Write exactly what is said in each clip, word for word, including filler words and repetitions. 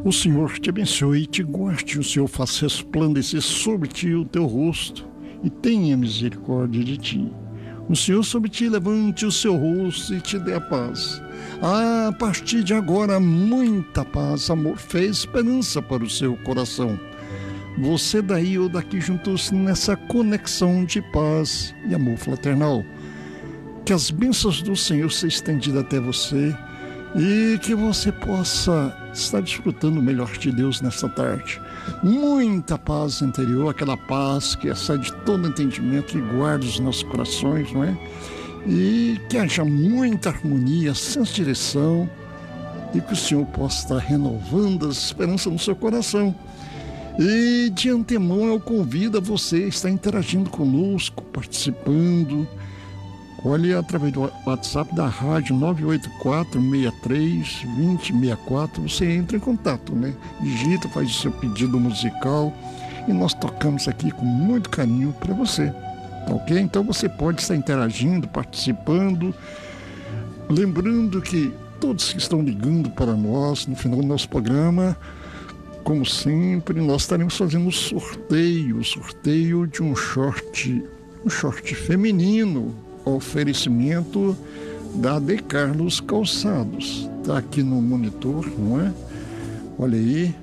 O Senhor te abençoe e te guarde, o Senhor faça resplandecer sobre ti o teu rosto e tenha misericórdia de ti. O Senhor sobre ti levante o seu rosto e te dê a paz. A partir de agora, muita paz, amor, fé e esperança para o seu coração. Você daí ou daqui juntou-se nessa conexão de paz e amor fraternal. Que as bênçãos do Senhor se estendam até você e que você possa estar desfrutando o melhor de Deus nessa tarde. Muita paz interior, aquela paz que excede todo entendimento e guarda os nossos corações, não é? E que haja muita harmonia, senso de direção e que o Senhor possa estar renovando as esperanças no seu coração. E de antemão eu convido a você a estar interagindo conosco, participando. Olhe através do WhatsApp da rádio nove oito quatro, seis três, dois zero seis quatro, você entra em contato, né? Digita, faz o seu pedido musical e nós tocamos aqui com muito carinho para você, tá ok? Então você pode estar interagindo, participando, lembrando que todos que estão ligando para nós no final do nosso programa, como sempre, nós estaremos fazendo um sorteio, um sorteio de um short, um short feminino, oferecimento da De Carlos Calçados. Está aqui no monitor, não é? Olha aí.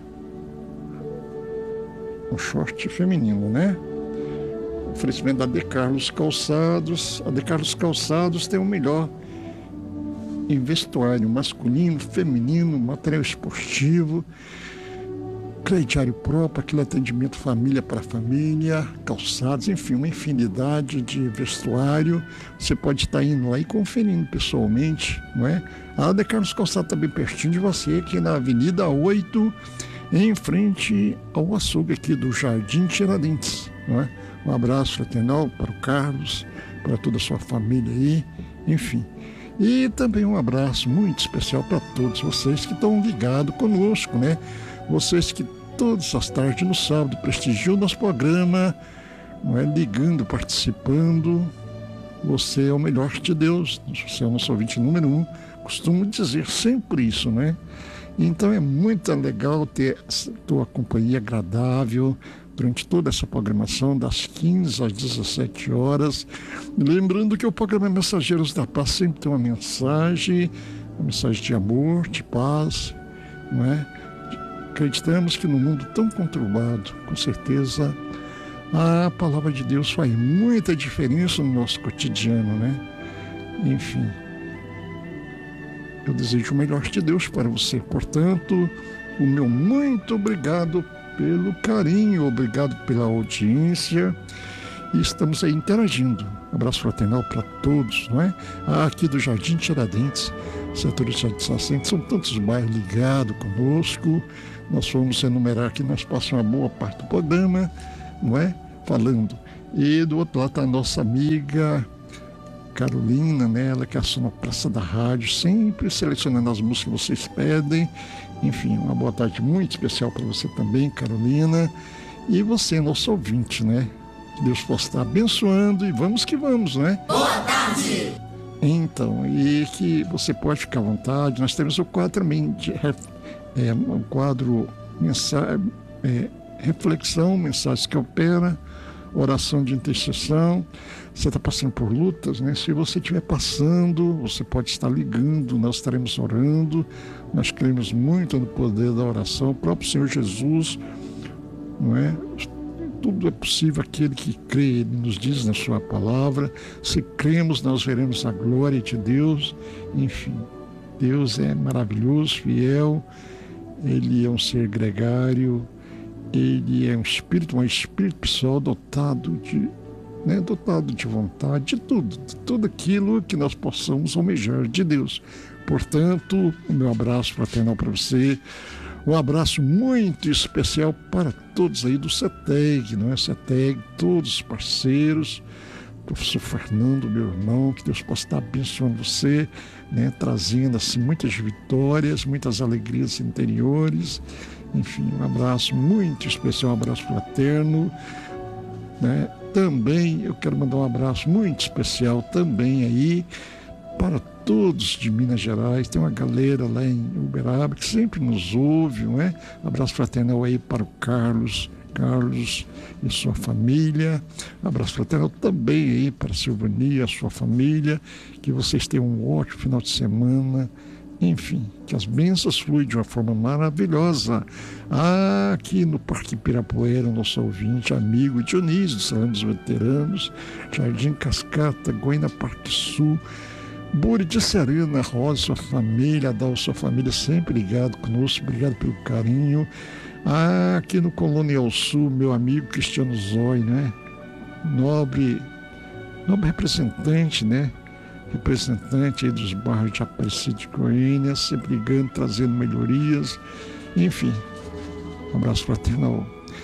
Um short feminino, né? Oferecimento da De Carlos Calçados. A De Carlos Calçados tem o melhor em vestuário masculino, feminino, material esportivo, crediário próprio, aquele atendimento família para família, calçados, enfim, uma infinidade de vestuário. Você pode estar indo lá e conferindo pessoalmente, não é? A De Carlos Calçados está bem pertinho de você, aqui na Avenida oito, em frente ao açougue aqui do Jardim Tiradentes, não é? Um abraço fraternal para o Carlos, para toda a sua família aí, enfim. E também um abraço muito especial para todos vocês que estão ligados conosco, né? Vocês que todas as tardes no sábado prestigiam nosso programa, não é? Ligando, participando. Você é o melhor de Deus, você é o nosso ouvinte número um. Costumo dizer sempre isso, né? Então é muito legal ter a tua companhia agradável durante toda essa programação, das quinze às dezessete horas. Lembrando que o programa Mensageiros da Paz sempre tem uma mensagem, uma mensagem de amor, de paz, não é? Acreditamos que no mundo tão conturbado, com certeza, a palavra de Deus faz muita diferença no nosso cotidiano, né? Enfim, eu desejo o melhor de Deus para você. Portanto, o meu muito obrigado pelo carinho, obrigado pela audiência. E estamos aí interagindo. Abraço fraternal para todos, não é? Aqui do Jardim Tiradentes, setor de Sacente, são tantos bairros ligados conosco. Nós vamos enumerar aqui, nós passamos uma boa parte do programa, não é? Falando. E do outro lado está a nossa amiga Carolina, né? Ela que é a sonoplasta da rádio, sempre selecionando as músicas que vocês pedem. Enfim, uma boa tarde muito especial para você também, Carolina. E você, nosso ouvinte, né? Que Deus possa estar abençoando e vamos que vamos, né? Boa tarde! Então, e que você pode ficar à vontade. Nós temos o quadro também de é, um quadro mensagem, é, reflexão, mensagens que opera, oração de intercessão. Você está passando por lutas, né? Se você estiver passando, você pode estar ligando, nós estaremos orando. Nós cremos muito no poder da oração. O próprio Senhor Jesus, não é? Tudo é possível aquele que crê, Ele nos diz na sua palavra. Se cremos, nós veremos a glória de Deus. Enfim, Deus é maravilhoso, fiel. Ele é um ser gregário. Ele é um espírito, um espírito pessoal dotado de, né, dotado de vontade, de tudo, de tudo aquilo que nós possamos almejar de Deus. Portanto, o meu abraço fraternal para você. Um abraço muito especial para todos aí do CETEG, não é? CETEG, todos os parceiros, professor Fernando, meu irmão, que Deus possa estar abençoando você, né? Trazendo assim muitas vitórias, muitas alegrias interiores. Enfim, um abraço muito especial, um abraço fraterno, né? Também eu quero mandar um abraço muito especial também aí para todos de Minas Gerais, tem uma galera lá em Uberaba que sempre nos ouve, não é? Abraço fraternal aí para o Carlos, Carlos e sua família. Abraço fraternal também aí para a Silvania, a sua família. Que vocês tenham um ótimo final de semana. Enfim, que as bênçãos fluem de uma forma maravilhosa. Ah, aqui no Parque Pirapoeira, nosso ouvinte, amigo Dionísio, do Salão dos Veteranos, Jardim Cascata, Goiânia Parque Sul, Buri de Serena, Rosa, sua família, Adal, sua família, sempre ligado conosco, obrigado pelo carinho. Ah, aqui no Colonial Sul, meu amigo Cristiano Zói, né? Nobre, nobre representante, né? Representante aí dos bairros de Aparecida de Goiânia, sempre ligando, trazendo melhorias. Enfim, um abraço fraternal.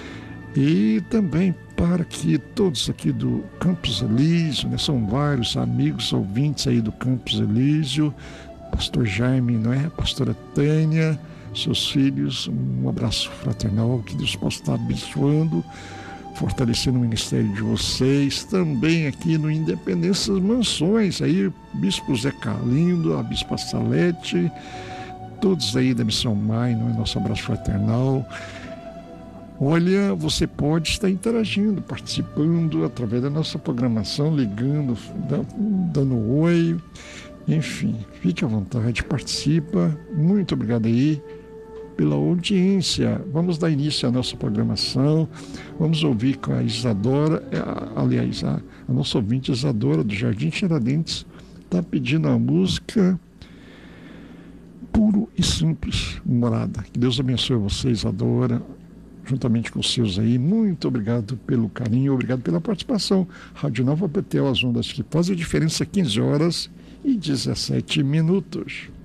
E também para que todos aqui do Campos Elísio, né? São vários amigos, ouvintes aí do Campos Elísio, pastor Jaime, não é? Pastora Tânia, seus filhos, um abraço fraternal, que Deus possa estar abençoando, fortalecendo o ministério de vocês, também aqui no Independências Mansões, aí Bispo Zé Carlindo, a Bispa Salete, todos aí da Missão Mai, não é? Nosso abraço fraternal. Olha, você pode estar interagindo, participando através da nossa programação, ligando, dando oi, enfim, fique à vontade, participa. Muito obrigado aí pela audiência. Vamos dar início à nossa programação. Vamos ouvir com a Isadora, aliás, a, a nossa ouvinte Isadora do Jardim Tiradentes está pedindo a música Puro e Simples, Morada. Que Deus abençoe você, Isadora, juntamente com os seus aí. Muito obrigado pelo carinho, obrigado pela participação. Rádio Nova Betel, as ondas que fazem a diferença, quinze horas e dezessete minutos.